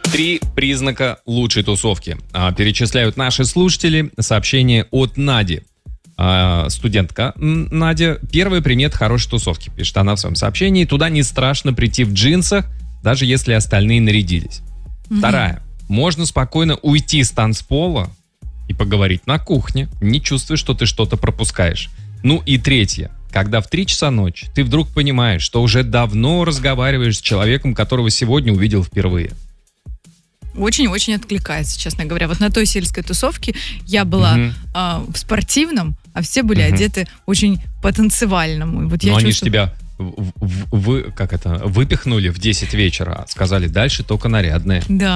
3 признака лучшей тусовки. Перечисляют наши слушатели. Сообщение от Нади. Студентка Надя. Первая примета хорошей тусовки, пишет она в своем сообщении. Туда не страшно прийти в джинсах, даже если остальные нарядились. Вторая. Можно спокойно уйти с танцпола и поговорить на кухне, не чувствуя, что ты что-то пропускаешь. Ну и третье. Когда в 3 часа ночи ты вдруг понимаешь, что уже давно разговариваешь с человеком, которого сегодня увидел впервые. Очень-очень откликается, честно говоря. Вот на той сельской тусовке я была в спортивном, а все были одеты очень по-танцевальному. И вот Но я они же тебя выпихнули в 10 вечера, сказали, дальше только нарядные. Да.